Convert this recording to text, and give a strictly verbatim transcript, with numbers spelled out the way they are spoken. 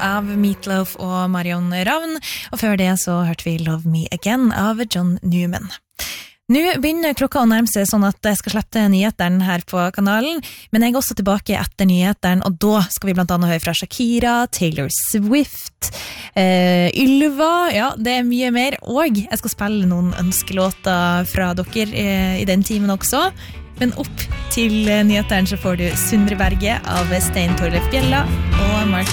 av Meatloaf og Marion Ravn, og før det så hørte vi Love Me Again av John Newman. Nå begynner klokka å nærme seg sånn at jeg skal slette nyhetene her på kanalen, men jeg er også tilbake etter nyhetene, og da skal vi blant annet høre fra Shakira, Taylor Swift, eh, Ylva, ja, det er mye mer, og jeg skal spille noen ønskelåter fra dere eh, i den timen også, men opp til nyhetene så får du Sundre Berge av Stein Torleif Bjella og Mark